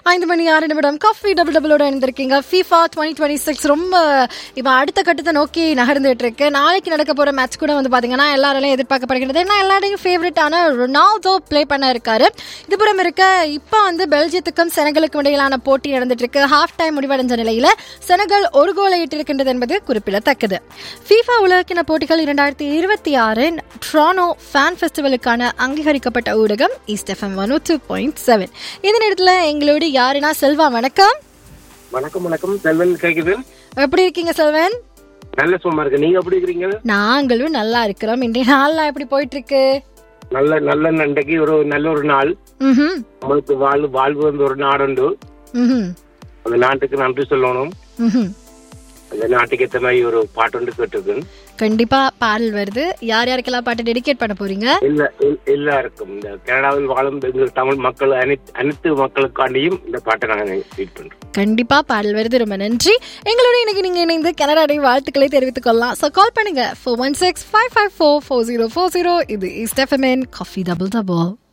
5:06 coffee double டபுளோட இருந்திருக்கீங்க. FIFA 2026 ரொம்ப இப்போ அடுத்த கட்டத்தை நோக்கி நகர்ந்துட்டு இருக்கு. நாளைக்கு நடக்க போற மேட்ச் கூட வந்து பாத்தீங்கன்னா எல்லாராலையும் எதிர்பார்க்கப்படுகிறது. ஏன்னா எல்லாரையும் ஃபேவரட்டான ரொனால்டோ ப்ளே பண்ண இருக்காரு. இதுபுறம் இருக்க இப்போ வந்து பெல்ஜியத்துக்கும் செனகலுக்கும் இடையிலான போட்டி நடந்துட்டு இருக்கு. ஹாஃப் டைம் முடிவடைஞ்ச நிலையில செனகல் ஒரு கோலை இட்டிருக்கின்றது என்பது குறிப்பிடத்தக்கது. FIFA உலகக்கிண போட்டிகள் 2026 ட்ரானோ ஃபேன் ஃபெஸ்டிவலுக்கான அங்கீகரிக்கப்பட்ட ஊடகம் ஈஸ்ட் FM 102.7. இந்த நேரத்துல எங்களோட யாருன்னா செல்வா. வணக்கம். வணக்கம் வணக்கம் செல்வன் கேக்குது. எப்படி இருக்கீங்க செல்வன்? நல்ல சும்மா இருக்கு. நீங்க எப்படி இருக்கீங்க? நாங்களும் நல்லா இருக்கிறோம். இன்றைய நாள்லாம் எப்படி போயிட்டு இருக்கு? நல்ல நல்ல நண்டைக்கு ஒரு நல்ல ஒரு நாள். நம்மளுக்கு வாழ்வு வந்து ஒரு நாடுண்டு. அந்த நாட்டுக்கு நன்றி சொல்லணும். அந்த நாட்டுக்கு ஏற்ற மாதிரி ஒரு பாட்டு ஒன்று கேட்டிருக்கு. கண்டிப்பா பாடல் வருது. யார் யாருக்கெல்லாம் பாட்டு டெடிகேட் பண்ண போறீங்க? எல்லாருக்கும் இந்த கனடாவில் வாழும் எங்கள் தமிழ் மக்கள் அனைத்து மக்களுக்காண்டியும் இந்த பாட்டை நாங்கள் ரீட் பண்றோம். கண்டிப்பா பாடல் வருது. ரொம்ப நன்றி. எங்களோட இன்னைக்கு நீங்க இணைந்து கனடாடைய வாழ்த்துக்களை தெரிவித்துக் கொள்ளலாம். சோ கால் பண்ணுங்க 416-554-4040. இது east FM coffee double double.